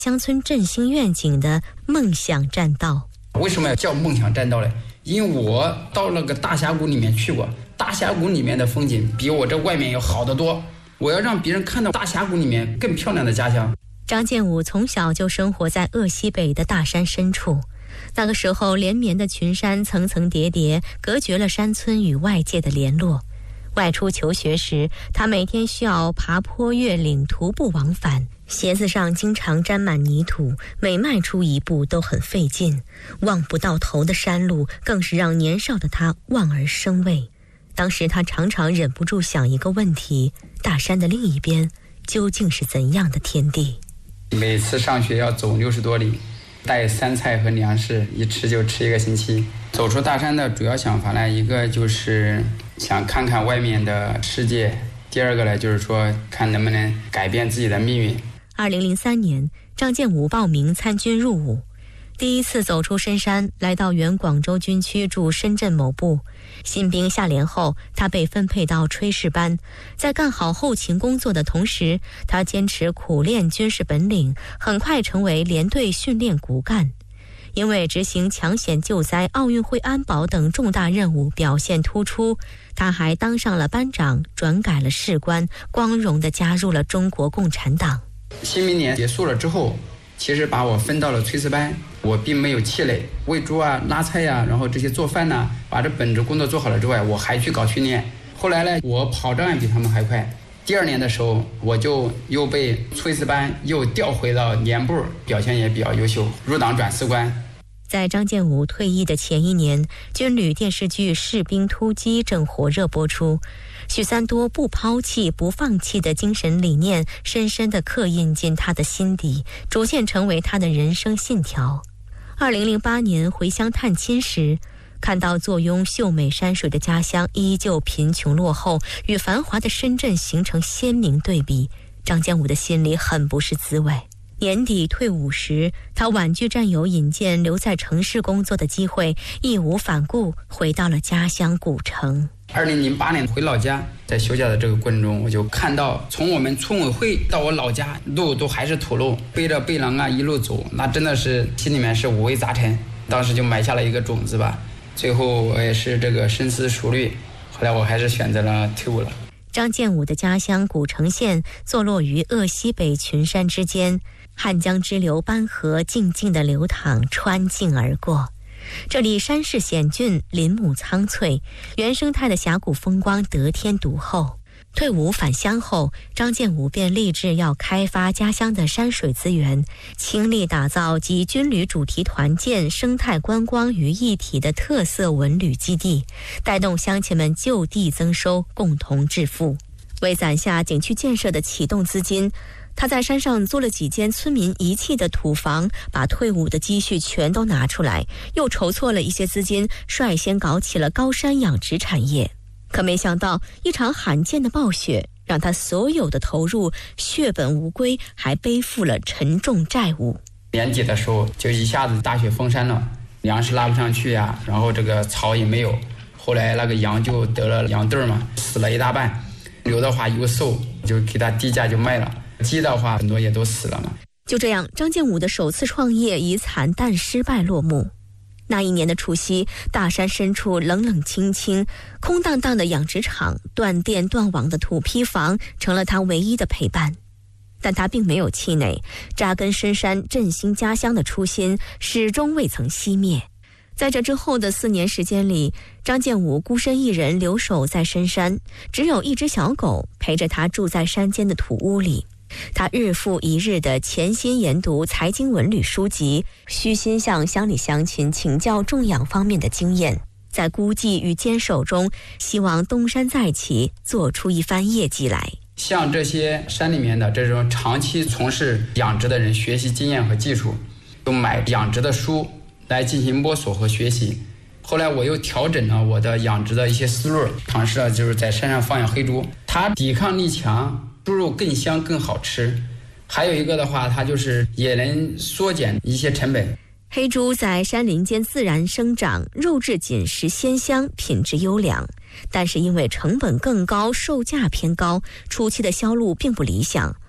乡村振兴愿景的梦想栈道。 为什么要叫梦想栈道呢？因为我到那个大峡谷里面去过，大峡谷里面的风景比我这外面要好得多，我要让别人看到大峡谷里面更漂亮的家乡。 张建武从小就生活在鄂西北的大山深处，那个时候连绵的群山层层叠叠，隔绝了山村与外界的联络。外出求学时，他每天需要爬坡越岭，徒步往返，鞋子上经常沾满泥土，每迈出一步都很费劲。望不到头的山路更是让年少的他望而生畏。当时他常常忍不住想一个问题：大山的另一边究竟是怎样的天地？ 每次上学要走60多里，带3菜和粮食，一吃就吃1个星期。走出大山的主要想法呢，一个就是想看看外面的世界，第二个呢就是说看能不能改变自己的命运。 2003年，张建武报名参军入伍，第一次走出深山，来到原广州军区驻深圳某部。新兵下连后，他被分配到炊事班，在干好后勤工作的同时，他坚持苦练军事本领，很快成为连队训练骨干。因为执行抢险救灾、奥运会安保等重大任务表现突出，他还当上了班长，转改了士官，光荣地加入了中国共产党。 新兵年结束了之后，其实把我分到了炊事班，我并没有气馁，喂猪啊、拉菜啊，然后这些做饭呢，把这本职工作做好了之外，我还去搞训练。后来呢，我跑障比他们还快。第2年的时候，我就又被炊事班又调回到连部，表现也比较优秀，入党转士官。 在张建武退役的前1年，军旅电视剧《士兵突击》正火热播出，许三多不抛弃、不放弃的精神理念深深地刻印进他的心底，逐渐成为他的人生信条。2008年回乡探亲时，看到坐拥秀美山水的家乡依旧贫穷落后，与繁华的深圳形成鲜明对比，张建武的心里很不是滋味。年底退伍时，他婉拒战友引荐留在城市工作的机会，义无反顾回到了家乡古城。 2008年回老家，在休假的这个过程中，我就看到从我们村委会到我老家路都还是土路，背着背囊啊一路走，那真的是心里面是五味杂陈。当时就埋下了一个种子吧。最后我也是这个深思熟虑，后来我还是选择了退伍了。 张建武的家乡古城县坐落于鄂西北群山之间，汉江支流班河静静地流淌，穿境而过。这里山势险峻，林木苍翠，原生态的峡谷风光得天独厚。退伍返乡后，张建武便立志要开发家乡的山水资源，倾力打造集军旅主题团建、生态观光于一体的特色文旅基地，带动乡亲们就地增收，共同致富。为攒下景区建设的启动资金，他在山上租了几间村民遗弃的土房，把退伍的积蓄全都拿出来，又筹措了一些资金，率先搞起了高山养殖产业。可没想到，一场罕见的暴雪让他所有的投入血本无归，还背负了沉重债务。 年底的时候就一下子大雪封山了，粮食拉不上去呀，然后这个草也没有。后来那个羊就得了羊痘嘛，死了一大半。牛的话又瘦，就给它低价就卖了。鸡的话很多也都死了嘛。 就这样，张建武的首次创业以惨淡失败落幕。那一年的除夕，大山深处冷冷清清，空荡荡的养殖场，断电断网的土坯房，成了他唯一的陪伴。但他并没有气馁，扎根深山振兴家乡的初心始终未曾熄灭。在这之后的4年时间里，张建武孤身一人留守在深山，只有一只小狗陪着他住在山间的土屋里。他日复一日地潜心研读财经文旅书籍，虚心向乡里乡亲请教种养方面的经验，在孤寂与坚守中，希望东山再起，做出一番业绩来。 向这些山里面的这种长期从事养殖的人学习经验和技术，就买养殖的书来进行摸索和学习。后来我又调整了我的养殖的一些思路，尝试了就是在山上放养黑猪，它抵抗力强，猪肉更香更好吃。还有一个的话，它就是也能缩减一些成本。 黑猪在山林间自然生长，肉质紧实鲜香，品质优良。但是因为成本更高，售价偏高，初期的销路并不理想。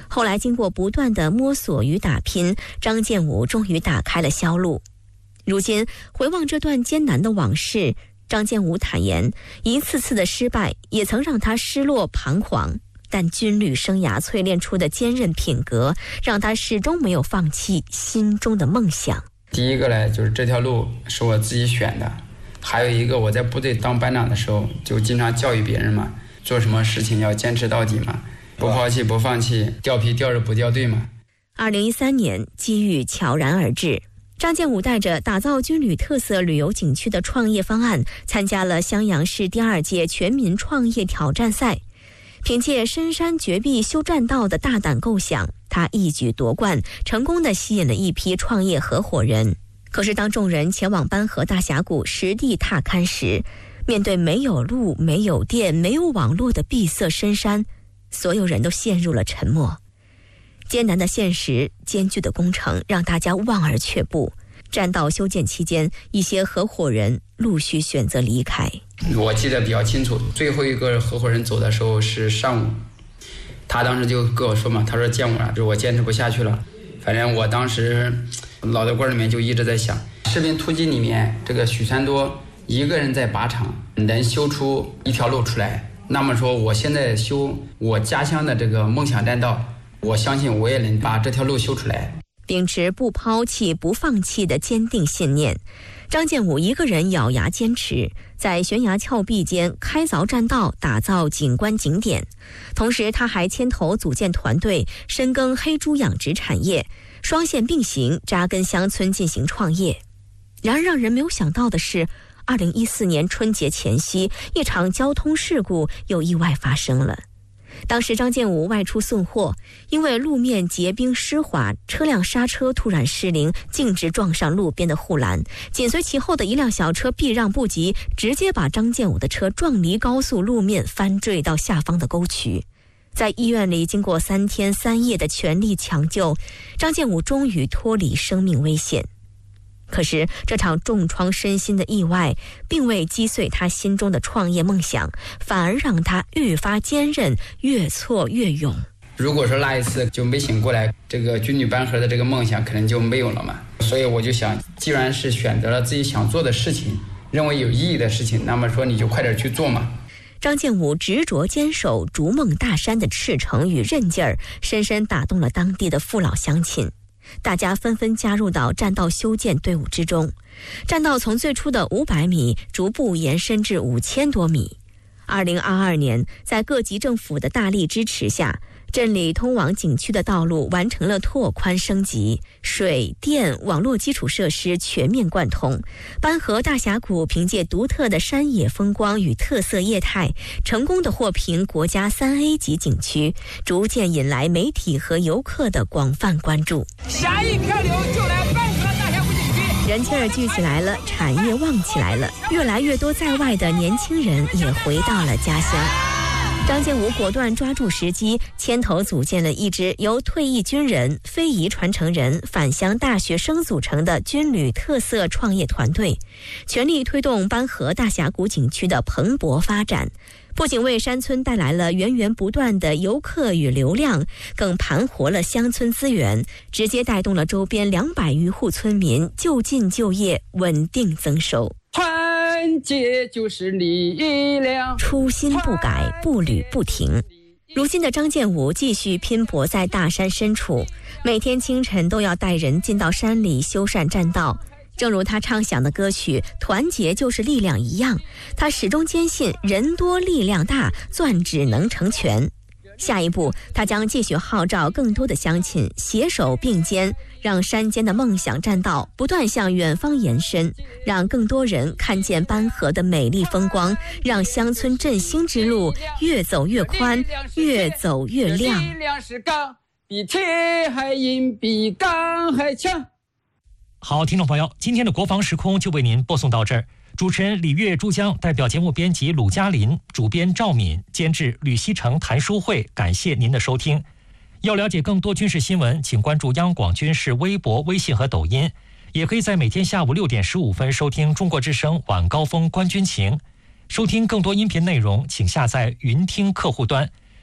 后来经过不断的摸索与打拼，张建武终于打开了销路。如今回望这段艰难的往事，张建武坦言，一次次的失败也曾让他失落彷徨，但军旅生涯淬炼出的坚韧品格，让他始终没有放弃心中的梦想。 第一个呢，就是这条路是我自己选的，还有一个我在部队当班长的时候就经常教育别人嘛，做什么事情要坚持到底嘛，不抛弃不放弃，掉皮掉肉不掉队嘛。 2013年，机遇悄然而至，张建武带着打造军旅特色旅游景区的创业方案，参加了襄阳市第2届全民创业挑战赛。凭借深山绝壁修栈道的大胆构想，他一举夺冠，成功地吸引了一批创业合伙人。可是当众人前往班河大峡谷实地踏勘时，面对没有路、没有电、没有网络的闭塞深山，所有人都陷入了沉默。艰难的现实、艰巨的工程让大家望而却步。栈道修建期间，一些合伙人陆续选择离开。 我记得比较清楚，最后一个合伙人走的时候是上午，他当时就跟我说嘛，他说建武啊，我坚持不下去了。反正我当时脑袋瓜里面就一直在想，士兵突击里面这个许三多一个人在靶场能修出一条路出来，那么说我现在修我家乡的这个梦想栈道，我相信我也能把这条路修出来。 秉持不抛弃不放弃的坚定信念，张建武一个人咬牙坚持，在悬崖峭壁间开凿栈道，打造景观景点。同时他还牵头组建团队，深耕黑猪养殖产业，双线并行，扎根乡村进行创业。然而让人没有想到的是，2014年春节前夕，一场交通事故又意外发生了。当时张建武外出送货，因为路面结冰湿滑，车辆刹车突然失灵，径直撞上路边的护栏，紧随其后的一辆小车避让不及，直接把张建武的车撞离高速路面，翻坠到下方的沟渠。在医院里经过3天3夜的全力抢救，张建武终于脱离生命危险。可是这场重创身心的意外并未击碎他心中的创业梦想，反而让他愈发坚韧，越挫越勇。 如果说那一次就没醒过来，这个军旅班河的这个梦想可能就没有了嘛。所以我就想，既然是选择了自己想做的事情，认为有意义的事情，那么说你就快点去做嘛。 张建武执着坚守逐梦大山的赤诚与韧劲儿，深深打动了当地的父老乡亲。大家纷纷加入到栈道修建队伍之中，栈道从最初的500米逐步延伸至5000多米。2022年，在各级政府的大力支持下，镇里通往景区的道路完成了拓宽升级，水电网络基础设施全面贯通。班河大峡谷凭借独特的山野风光与特色业态，成功的获评国家3A 级景区，逐渐引来媒体和游客的广泛关注。 下一漂流就来班河大峡谷景区， 人气儿聚起来了，产业旺起来了，越来越多在外的年轻人也回到了家乡。张建武果断抓住时机，牵头组建了一支由退役军人、非遗传承人、返乡大学生组成的军旅特色创业团队，全力推动班河大峡谷景区的蓬勃发展。不仅为山村带来了源源不断的游客与流量，更盘活了乡村资源，直接带动了周边200余户村民就近就业，稳定增收。 团结就是力量， 初心不改，步履不停。如今的张建武继续拼搏在大山深处，每天清晨都要带人进到山里修缮栈道。正如他唱响的歌曲《团结就是力量》一样，他始终坚信人多力量大，钻指能成全。下一步，他将继续号召更多的乡亲携手并肩，让山间的梦想栈道不断向远方延伸，让更多人看见班河的美丽风光，让乡村振兴之路越走越宽，越走越亮。 力量是钢，比铁还硬，比钢还强。 好，听众朋友，今天的国防时空就为您播送到这儿。主持人李月、珠江，代表节目编辑鲁嘉林，主编赵敏，监制吕西成、谭书慧，感谢您的收听。要了解更多军事新闻，请关注央广军事微博、微信和抖音，也可以在每天下午6点15分收听中国之声晚高峰观军情。收听更多音频内容，请下载云听客户端。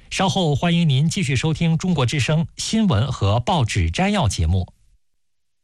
稍后欢迎您继续收听中国之声新闻和报纸摘要节目。